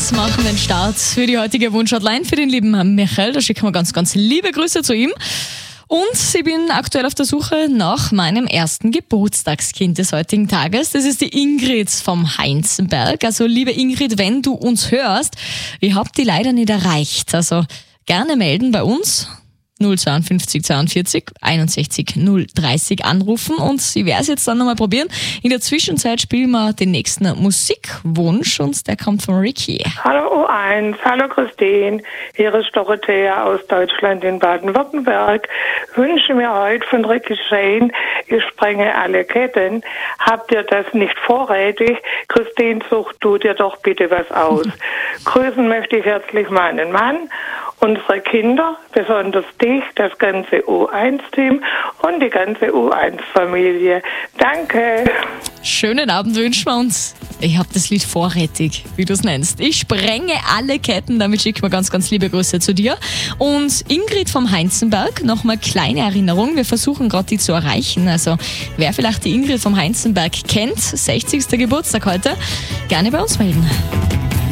Ingrid machen den Start für die heutige Wunschhotline für den lieben Michael. Da schicken wir ganz, ganz liebe Grüße zu ihm. Und ich bin aktuell auf der Suche nach meinem ersten Geburtstagskind des heutigen Tages. Das ist die Ingrid vom Heinzenberg. Also liebe Ingrid, wenn du uns hörst, ich habe die leider nicht erreicht. Also gerne melden bei uns. 052 42 61 030 anrufen und ich werde es jetzt dann nochmal probieren. In der Zwischenzeit spielen wir den nächsten Musikwunsch und der kommt von Ricky. Hallo U1, hallo Christine, hier ist Dorothea aus Deutschland in Baden-Württemberg. Wünsche mir heute von Ricky Shane, ich sprenge alle Ketten. Habt ihr das nicht vorrätig? Christine, such du dir doch bitte was aus. Grüßen möchte ich herzlich meinen Mann, unsere Kinder, besonders dich, das ganze U1-Team und die ganze U1-Familie. Danke. Schönen Abend wünschen wir uns. Ich habe das Lied vorrätig, wie du es nennst. Ich sprenge alle Ketten, damit schicken wir ganz, ganz liebe Grüße zu dir. Und Ingrid vom Heinzenberg, nochmal kleine Erinnerung, wir versuchen gerade die zu erreichen. Also wer vielleicht die Ingrid vom Heinzenberg kennt, 60. Geburtstag heute, gerne bei uns melden.